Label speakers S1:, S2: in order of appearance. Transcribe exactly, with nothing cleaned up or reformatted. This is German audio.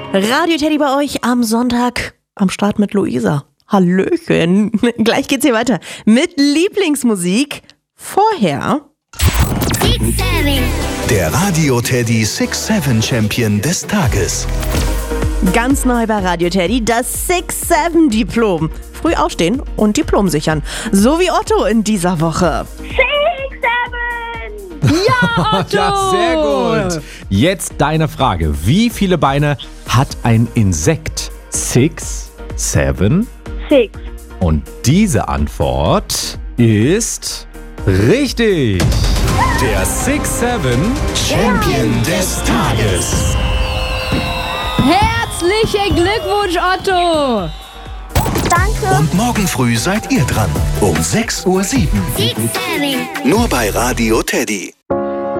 S1: Radio Teddy bei euch am Sonntag am Start mit Luisa. Hallöchen. Gleich geht's hier weiter mit Lieblingsmusik. Vorher
S2: Six, seven.
S3: Der Radio Teddy Six Seven Champion des Tages.
S1: Ganz neu bei Radio Teddy das Six Seven Diplom. Früh aufstehen und Diplom sichern. So wie Otto in dieser Woche.
S2: Six, seven.
S1: Ja, Otto!
S4: Ja, sehr gut. Jetzt deine Frage. Wie viele Beine hat ein Insekt? Six, seven?
S2: Six.
S4: Und diese Antwort ist richtig. Der Six Seven
S3: Champion des Tages.
S5: Herzlichen Glückwunsch, Otto!
S2: Danke.
S3: Und morgen früh seid ihr dran. Um sechs Uhr sieben.
S2: Six, seven.
S3: Nur bei Radio Teddy.